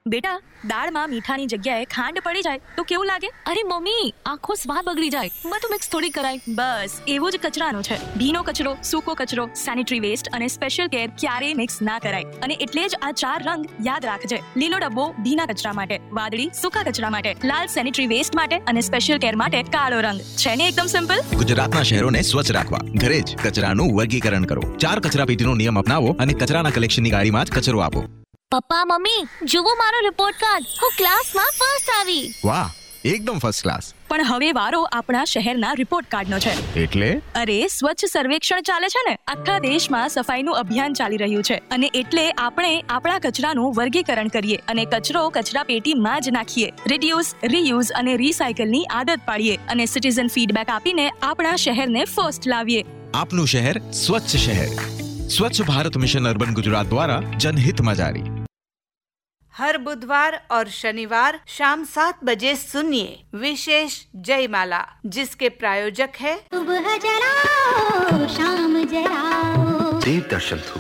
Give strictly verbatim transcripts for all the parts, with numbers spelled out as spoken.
બેટા, દાળમાં મીઠાની જગ્યાએ ખાંડ પડી જાય તો કેવું લાગે? અરે મમ્મી, આખો સ્વાદ બગડી જાય. બધું મિક્સ થોડી કરાય. બસ એવું જ કચરાનું છે. ભીનો કચરો, સૂકો કચરો, સેનિટરી વેસ્ટ અને સ્પેશિયલ કેર ક્યારેય મિક્સ ના કરાય. અને એટલે જ આ ચાર રંગ યાદ રાખજે. લીલો ડબ્બો ભીના કચરા માટે, વાદળી સૂકા કચરા માટે, લાલ સેનિટરી વેસ્ટ માટે અને સ્પેશિયલ કેર માટે કાળો રંગ. છે ને એકદમ સિમ્પલ? ગુજરાતના શહેરોને સ્વચ્છ રાખવા ઘરે જ કચરાનું વર્ગીકરણ કરો. ચાર કચરા પેટીનો નિયમ અપનાવો અને કચરાના કલેક્શનની ગાડીમાં જ કચરો આપો. પપ્પા મમ્મી, જુઓ મારો રિપોર્ટ કાર્ડ. હું ક્લાસમાં ફર્સ્ટ આવી. વાહ, એકદમ ફર્સ્ટ ક્લાસ. પણ હવે વારો આપણા શહેરના રિપોર્ટ કાર્ડનો છે. એટલે અરે સ્વચ્છ સર્વેક્ષણ ચાલે છે ને. આખા દેશમાં સફાઈનું અભિયાન ચાલી રહ્યું છે અને એટલે આપણે આપણા કચરાનું વર્ગીકરણ કરીએ અને કચરો કચરા પેટીમાં જ નાખીએ. રિડ્યુસ, રીયુઝ અને રીસાયકલની આદત પાડીએ અને સિટીઝન ફીડબેક આપીને આપણા શહેરને ફર્સ્ટ લાવીએ. આપનું શહેર સ્વચ્છ શહેર. स्वच्छ भारत मिशन अर्बन गुजरात द्वारा जनहित में जारी. हर बुधवार और शनिवार शाम सात बजे सुनिए विशेष जयमाला, जिसके प्रायोजक है सुबह जलाओ शाम जलाओ देवदर्शन थू.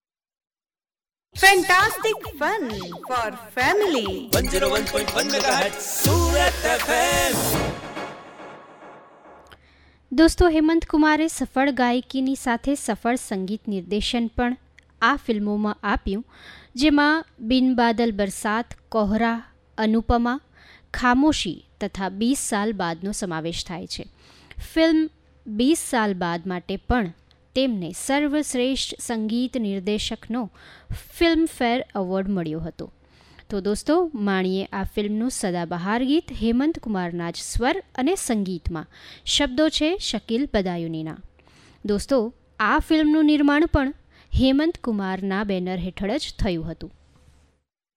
Fantastic fun for family. one oh one point one megahertz Surat FM. દોસ્તો, હેમંત કુમારે સફળ ગાયકીની સાથે સફળ સંગીત નિર્દેશન પણ આ ફિલ્મોમાં આપ્યું, જેમાં બિન બાદલ બરસાત, કોહરા, અનુપમા, ખામોશી તથા બીસ સાલ બાદનો સમાવેશ થાય છે. ફિલ્મ બીસ સાલ બાદ માટે પણ તેમને સર્વશ્રેષ્ઠ સંગીત નિર્દેશકનો ફિલ્મફેર એવોર્ડ મળ્યો હતો. તો દોસ્તો, માણીએ આ ફિલ્મનું સદાબહાર ગીત હેમંત કુમારના જ સ્વર અને સંગીતમાં. શબ્દો છે શકીલ બદાયુનીના. દોસ્તો, આ ફિલ્મનું નિર્માણ પણ હેમંત કુમારના બેનર હેઠળ જ થયું હતું.